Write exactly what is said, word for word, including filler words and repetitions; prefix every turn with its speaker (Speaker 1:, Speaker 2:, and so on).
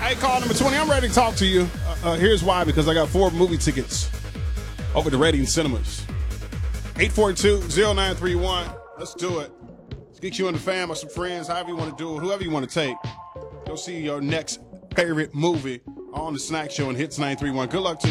Speaker 1: Hey, call number twenty. I'm ready to talk to you. Uh, uh, here's why, because I got four movie tickets over to Reading Cinemas. eight four two, zero nine three one. Let's do it. Let's get you and the fam or some friends, however you want to do it, whoever you want to take. Go see your next favorite movie on the Snack Show and Hits nine three one. Good luck to you.